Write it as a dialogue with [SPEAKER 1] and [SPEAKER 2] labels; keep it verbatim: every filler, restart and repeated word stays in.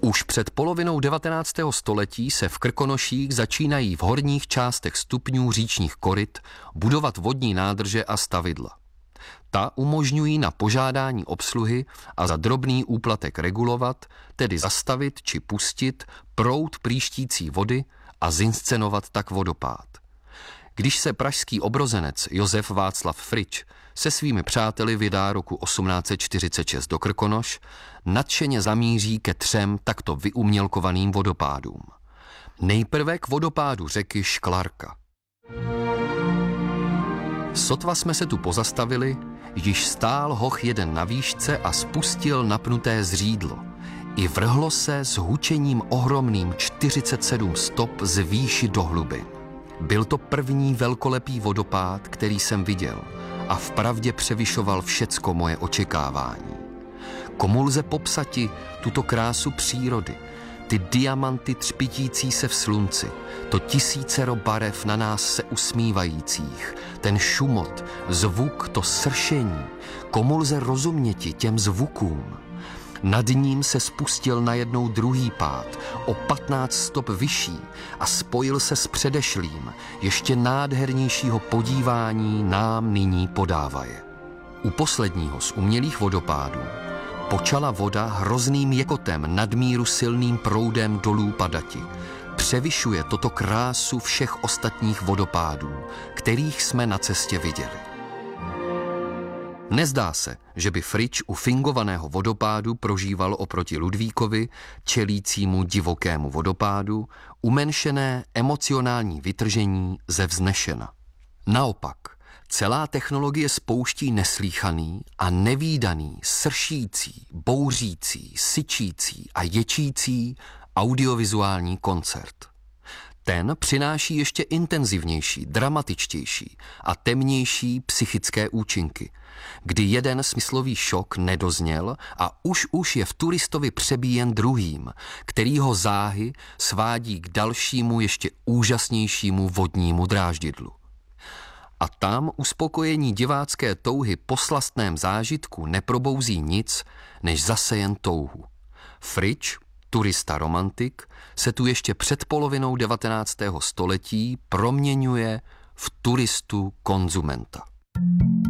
[SPEAKER 1] Už před polovinou devatenáctého století se v Krkonoších začínají v horních částech stupňů říčních koryt budovat vodní nádrže a stavidla. Ta umožňují na požádání obsluhy a za drobný úplatek regulovat, tedy zastavit či pustit proud příštící vody a zinscenovat tak vodopád. Když se pražský obrozenec Josef Václav Frič se svými přáteli vydá roku osmnáct set čtyřicet šest do Krkonoš, nadšeně zamíří ke třem takto vyumělkovaným vodopádům. Nejprve k vodopádu řeky Šklarka. Sotva jsme se tu pozastavili, již stál hoch jeden na výšce a spustil napnuté zřídlo. I vrhlo se s hučením ohromným čtyřicet sedm stop z výši do hlubin. Byl to první velkolepý vodopád, který jsem viděl, a vpravdě převyšoval všecko moje očekávání. Komu lze popsati tuto krásu přírody, ty diamanty třpitící se v slunci, to tisícero barev na nás se usmívajících, ten šumot, zvuk, to sršení, komu lze rozuměti těm zvukům? Nad ním se spustil najednou druhý pád, o patnáct stop vyšší, a spojil se s předešlým, ještě nádhernějšího podívání nám nyní podávaje. U posledního z umělých vodopádů počala voda hrozným jekotem nadmíru silným proudem dolů padati. Převyšuje toto krásu všech ostatních vodopádů, kterých jsme na cestě viděli. Nezdá se, že by Frič u fingovaného vodopádu prožíval oproti Ludvíkovi, čelícímu divokému vodopádu, umenšené emocionální vytržení ze vznešena. Naopak, celá technologie spouští neslýchaný a nevídaný, sršící, bouřící, syčící a ječící audiovizuální koncert. Ten přináší ještě intenzivnější, dramatičtější a temnější psychické účinky, kdy jeden smyslový šok nedozněl a už už je v turistovi přebíjen druhým, který ho záhy svádí k dalšímu ještě úžasnějšímu vodnímu dráždidlu. A tam uspokojení divácké touhy po slastném zážitku neprobouzí nic, než zase jen touhu. Frič, turista romantik, se tu ještě před polovinou devatenáctého století proměňuje v turistu konzumenta.